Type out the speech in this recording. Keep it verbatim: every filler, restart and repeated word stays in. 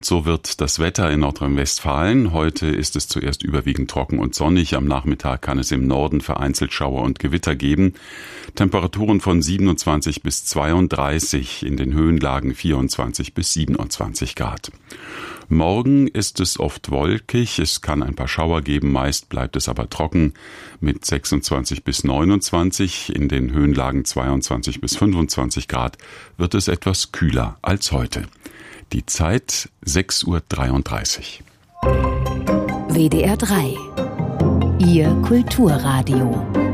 So wird das Wetter in Nordrhein-Westfalen. Heute ist es zuerst überwiegend trocken und sonnig. Am Nachmittag kann es im Norden vereinzelt Schauer und Gewitter geben. Temperaturen von siebenundzwanzig bis zweiunddreißig, in den Höhenlagen vierundzwanzig bis siebenundzwanzig Grad. Morgen ist es oft wolkig, es kann ein paar Schauer geben, meist bleibt es aber trocken mit sechsundzwanzig bis neunundzwanzig, in den Höhenlagen zweiundzwanzig bis fünfundzwanzig Grad wird es etwas kühler als heute. Die Zeit sechs Uhr dreiunddreißig. W D R drei, Ihr Kulturradio.